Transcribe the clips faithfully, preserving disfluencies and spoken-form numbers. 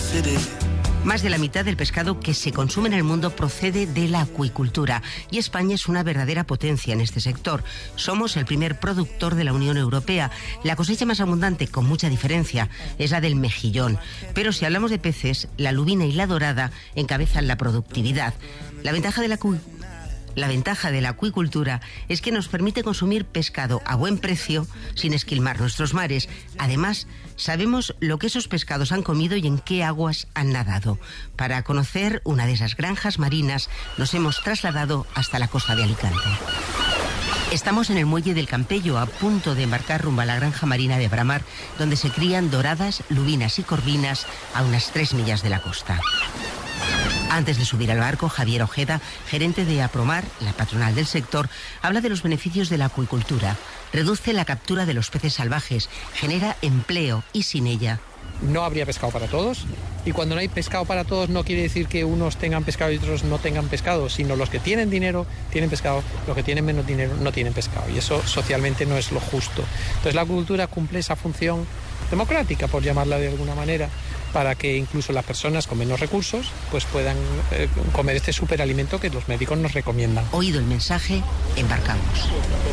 Más de la mitad del pescado que se consume en el mundo procede de la acuicultura y España es una verdadera potencia en este sector. Somos el primer productor de la Unión Europea. La cosecha más abundante, con mucha diferencia, es la del mejillón. Pero si hablamos de peces, la lubina y la dorada encabezan la productividad. La ventaja de la acuicultura La ventaja de la acuicultura es que nos permite consumir pescado a buen precio sin esquilmar nuestros mares. Además, sabemos lo que esos pescados han comido y en qué aguas han nadado. Para conocer una de esas granjas marinas, nos hemos trasladado hasta la costa de Alicante. Estamos en el muelle del Campello, a punto de embarcar rumbo a la granja marina de Bramar, donde se crían doradas, lubinas y corvinas a unas tres millas de la costa. Antes de subir al barco, Javier Ojeda, gerente de Apromar, la patronal del sector, habla de los beneficios de la acuicultura. Reduce la captura de los peces salvajes, genera empleo y sin ella no habría pescado para todos. Y cuando no hay pescado para todos no quiere decir que unos tengan pescado y otros no tengan pescado, sino los que tienen dinero tienen pescado, los que tienen menos dinero no tienen pescado. Y eso socialmente no es lo justo. Entonces la acuicultura cumple esa función democrática, por llamarla de alguna manera, para que incluso las personas con menos recursos pues puedan eh, comer este superalimento que los médicos nos recomiendan. Oído el mensaje, embarcamos.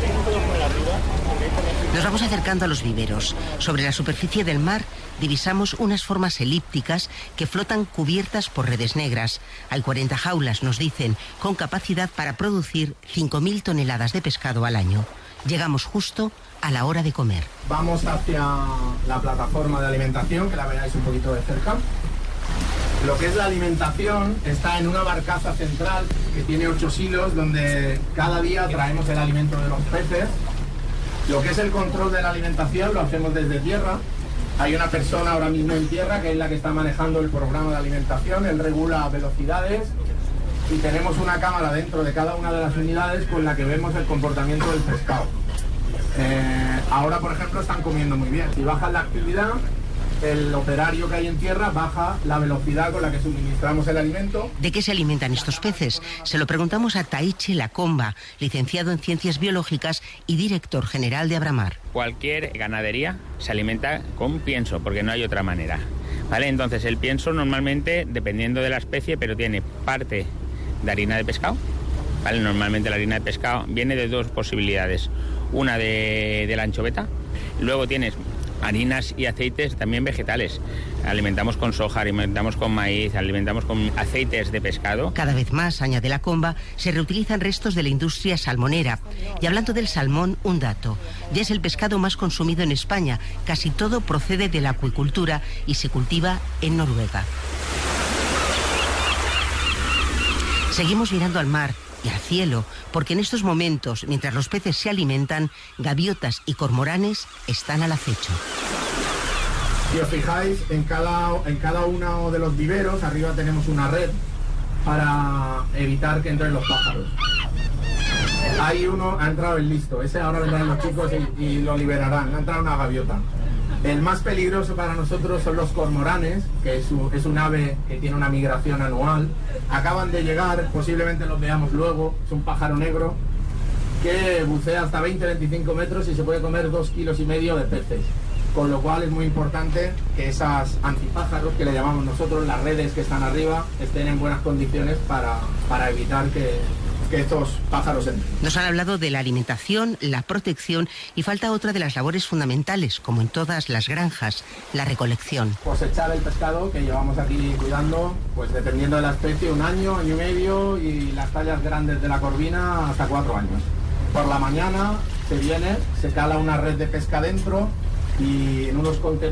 Nos vamos acercando a los viveros. Sobre la superficie del mar divisamos unas formas elípticas que flotan cubiertas por redes negras. Hay cuarenta jaulas, nos dicen, con capacidad para producir cinco mil toneladas de pescado al año. Llegamos justo a la hora de comer. Vamos hacia la plataforma de alimentación, que la veáis un poquito de cerca. Lo que es la alimentación está en una barcaza central que tiene ocho silos, donde cada día traemos el alimento de los peces. Lo que es el control de la alimentación lo hacemos desde tierra. Hay una persona ahora mismo en tierra que es la que está manejando el programa de alimentación. Él regula velocidades y tenemos una cámara dentro de cada una de las unidades con la que vemos el comportamiento del pescado. Eh, ahora, por ejemplo, están comiendo muy bien. Si bajan la actividad, el operario que hay en tierra baja la velocidad con la que suministramos el alimento. ¿De qué se alimentan estos peces? Se lo preguntamos a Taiche Lacomba, licenciado en Ciencias Biológicas y director general de Abramar. Cualquier ganadería se alimenta con pienso, porque no hay otra manera, ¿vale? Entonces el pienso normalmente, dependiendo de la especie, pero tiene parte de harina de pescado, ¿vale? Normalmente la harina de pescado viene de dos posibilidades. Una de, de la anchoveta, luego tienes harinas y aceites también vegetales. Alimentamos con soja, alimentamos con maíz, alimentamos con aceites de pescado. Cada vez más, añade Lacomba, se reutilizan restos de la industria salmonera. Y hablando del salmón, un dato. Ya es el pescado más consumido en España. Casi todo procede de la acuicultura y se cultiva en Noruega. Seguimos mirando al mar y al cielo, porque en estos momentos, mientras los peces se alimentan, gaviotas y cormoranes están al acecho. Si os fijáis, en cada, en cada uno de los viveros, arriba tenemos una red para evitar que entren los pájaros. Hay uno, ha entrado el listo, ese ahora vendrán los chicos y, y lo liberarán, ha entrado una gaviota. El más peligroso para nosotros son los cormoranes, que es, un, es un ave que tiene una migración anual. Acaban de llegar, posiblemente los veamos luego, es un pájaro negro que bucea hasta veinte a veinticinco metros y se puede comer dos kilos y medio de peces. Con lo cual es muy importante que esas antipájaros, que le llamamos nosotros, las redes que están arriba, estén en buenas condiciones para, para evitar que... que estos pájaros entren. Nos han hablado de la alimentación, la protección y falta otra de las labores fundamentales, como en todas las granjas, la recolección. Cosechar el pescado que llevamos aquí cuidando, pues dependiendo de la especie, un año, año y medio, y las tallas grandes de la corvina hasta cuatro años. Por la mañana se viene, se cala una red de pesca dentro y en unos contenedores